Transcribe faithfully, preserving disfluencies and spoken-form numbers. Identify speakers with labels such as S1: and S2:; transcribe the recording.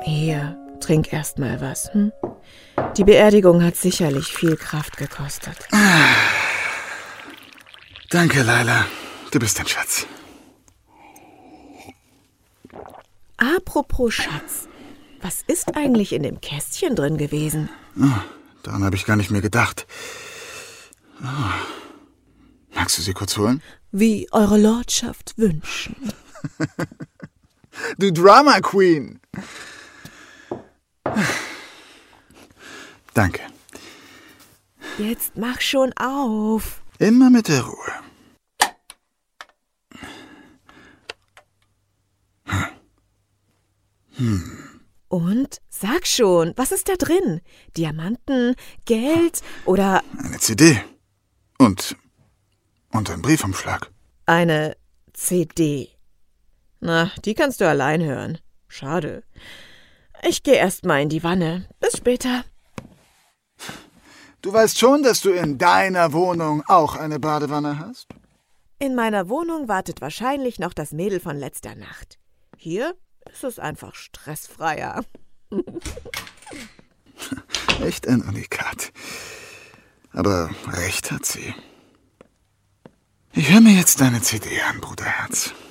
S1: Hier, trink erst mal was. Hm? Die Beerdigung hat sicherlich viel Kraft gekostet.
S2: Danke, Laila. Du bist ein Schatz.
S1: Apropos Schatz, was ist eigentlich in dem Kästchen drin gewesen?
S2: Oh, daran habe ich gar nicht mehr gedacht. Oh. Magst du sie kurz holen?
S1: Wie eure Lordschaft wünschen.
S2: Du Drama Queen! Danke.
S1: Jetzt mach schon auf.
S2: Immer mit der Ruhe. Hm.
S1: Und? Sag schon, was ist da drin? Diamanten, Geld oder...
S2: Eine C D. Und, und ein Briefumschlag.
S1: Eine C D. Na, die kannst du allein hören. Schade. Ich gehe erst mal in die Wanne. Bis später.
S2: Du weißt schon, dass du in deiner Wohnung auch eine Badewanne hast?
S1: In meiner Wohnung wartet wahrscheinlich noch das Mädel von letzter Nacht. Hier ist es einfach stressfreier.
S2: Echt ein Unikat. Aber recht hat sie. Ich höre mir jetzt deine C D an, Bruderherz.